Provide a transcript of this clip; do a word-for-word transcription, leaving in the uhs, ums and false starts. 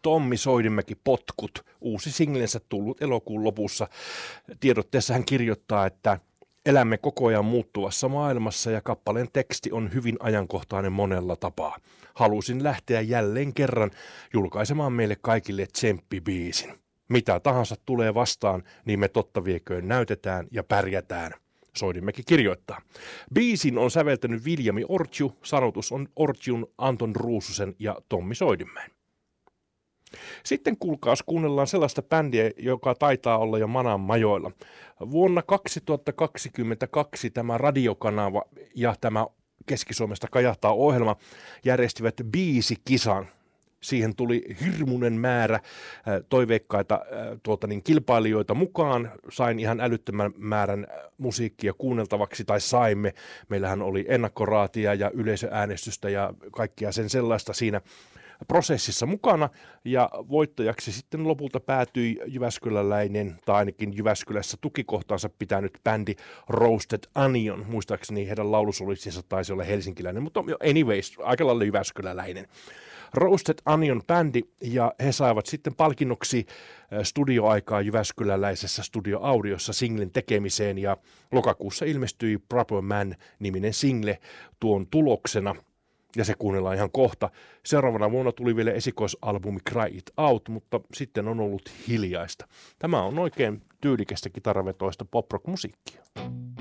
Tommi Soidimäki Potkut, uusi singlensä tullut elokuun lopussa. Tiedotteessa hän kirjoittaa, että elämme koko ajan muuttuvassa maailmassa ja kappaleen teksti on hyvin ajankohtainen monella tapaa. Halusin lähteä jälleen kerran julkaisemaan meille kaikille tsemppibiisin. Mitä tahansa tulee vastaan, niin me totta vieköön näytetään ja pärjätään. Soidimäki kirjoittaa. Biisin on säveltänyt Viljami Ortju, sanotus on Ortjun, Anton Ruususen ja Tommi Soidimäen. Sitten kuulkaas kuunnellaan sellaista bändiä, joka taitaa olla jo manan majoilla. Vuonna kaksituhattakaksikymmentäkaksi tämä radiokanava ja tämä Keski-Suomesta kajahtaa ohjelma järjestivät biisikisan. Siihen tuli hirmuinen määrä toiveikkaita tuota niin, kilpailijoita mukaan. Sain ihan älyttömän määrän musiikkia kuunneltavaksi, tai saimme. Meillähän oli ennakkoraatia ja yleisöäänestystä ja kaikkia sen sellaista siinä prosessissa mukana. Ja voittajaksi sitten lopulta päätyi jyväskyläläinen, tai ainakin Jyväskylässä tukikohtaansa pitänyt bändi Roasted Onion. Muistaakseni heidän laulusolistinsa taisi olla helsinkiläinen, mutta anyways, aika lailla jyväskyläläinen. Roasted Onion bändi, ja he saivat sitten palkinnoksi studioaikaa jyväskyläläisessä Studio Audiossa singlen tekemiseen, ja lokakuussa ilmestyi Proper Man-niminen single tuon tuloksena, ja se kuunnellaan ihan kohta. Seuraavana vuonna tuli vielä esikoisalbumi Cry It Out, mutta sitten on ollut hiljaista. Tämä on oikein tyylikästä kitarravetoista pop-rock-musiikkia.